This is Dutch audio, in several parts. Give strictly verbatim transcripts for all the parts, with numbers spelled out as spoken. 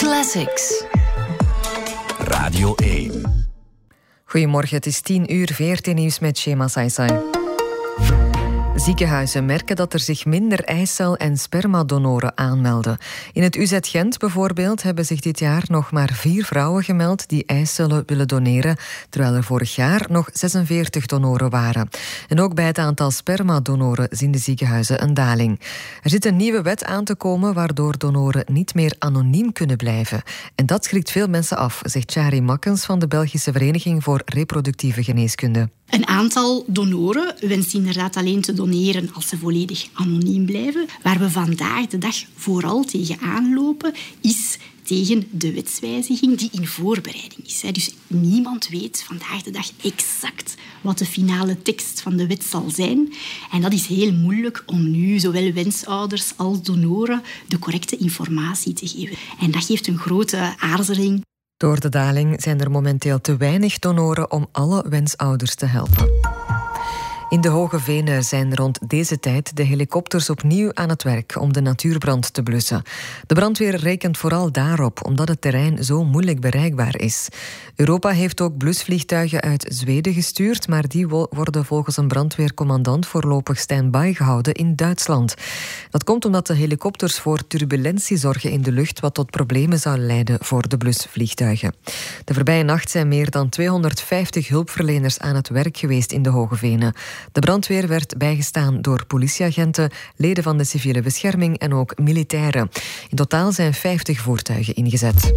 Classics. Radio één. Goedemorgen, het is tien uur, V R T Nieuws met Shema Saisai. Ziekenhuizen merken dat er zich minder eicel- en spermadonoren aanmelden. In het U Z Gent bijvoorbeeld hebben zich dit jaar nog maar vier vrouwen gemeld die eicellen willen doneren, terwijl er vorig jaar nog zesenveertig donoren waren. En ook bij het aantal spermadonoren zien de ziekenhuizen een daling. Er zit een nieuwe wet aan te komen waardoor donoren niet meer anoniem kunnen blijven. En dat schrikt veel mensen af, zegt Chari Makkens van de Belgische Vereniging voor Reproductieve Geneeskunde. Een aantal donoren wenst inderdaad alleen te doneren als ze volledig anoniem blijven. Waar we vandaag de dag vooral tegen aanlopen, is tegen de wetswijziging die in voorbereiding is. Dus niemand weet vandaag de dag exact wat de finale tekst van de wet zal zijn. En dat is heel moeilijk om nu zowel wensouders als donoren de correcte informatie te geven. En dat geeft een grote aarzeling. Door de daling zijn er momenteel te weinig donoren om alle wensouders te helpen. In de Hoge Venen zijn rond deze tijd de helikopters opnieuw aan het werk om de natuurbrand te blussen. De brandweer rekent vooral daarop, omdat het terrein zo moeilijk bereikbaar is. Europa heeft ook blusvliegtuigen uit Zweden gestuurd, maar die worden volgens een brandweercommandant voorlopig stand-by gehouden in Duitsland. Dat komt omdat de helikopters voor turbulentie zorgen in de lucht, wat tot problemen zou leiden voor de blusvliegtuigen. De voorbije nacht zijn meer dan tweehonderdvijftig hulpverleners aan het werk geweest in de Hoge Venen. De brandweer werd bijgestaan door politieagenten, leden van de civiele bescherming en ook militairen. In totaal zijn vijftig voertuigen ingezet.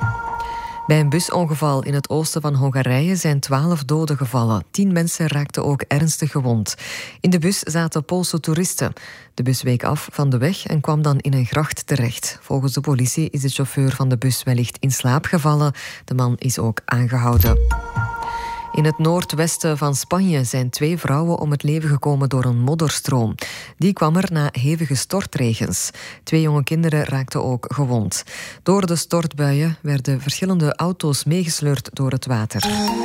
Bij een busongeval in het oosten van Hongarije zijn twaalf doden gevallen. Tien mensen raakten ook ernstig gewond. In de bus zaten Poolse toeristen. De bus week af van de weg en kwam dan in een gracht terecht. Volgens de politie is de chauffeur van de bus wellicht in slaap gevallen. De man is ook aangehouden. In het noordwesten van Spanje zijn twee vrouwen om het leven gekomen door een modderstroom. Die kwam er na hevige stortregens. Twee jonge kinderen raakten ook gewond. Door de stortbuien werden verschillende auto's meegesleurd door het water.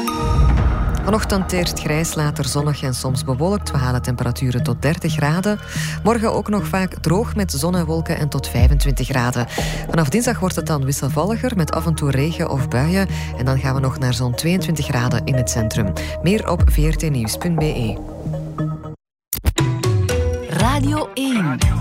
Vanochtend eerst grijs, later zonnig en soms bewolkt. We halen temperaturen tot dertig graden. Morgen ook nog vaak droog met zon en wolken en tot vijfentwintig graden. Vanaf dinsdag wordt het dan wisselvalliger met af en toe regen of buien. En dan gaan we nog naar zo'n tweeëntwintig graden in het centrum. Meer op v r t nieuws punt b e. Radio één.